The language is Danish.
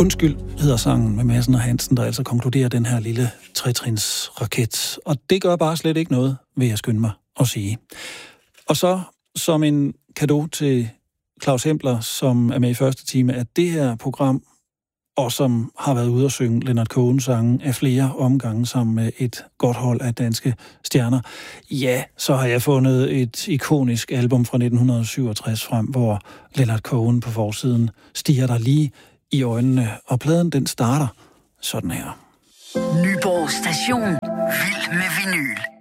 Undskyld hedder sangen med Madsen og Hansen, der altså konkluderer den her lille tretrins raket. Og det gør bare slet ikke noget, vil jeg skynde mig at sige. Og så som en cadeau til Claus Hempler, som er med i første time af det her program, og som har været ude at synge Leonard Cohen-sangen af flere omgange sammen med et godt hold af danske stjerner. Ja, så har jeg fundet et ikonisk album fra 1967 frem, hvor Leonard Cohen på forsiden stiger der lige i øjnene, og pladen den starter sådan her. Nyborg Station. Vild med vinyl.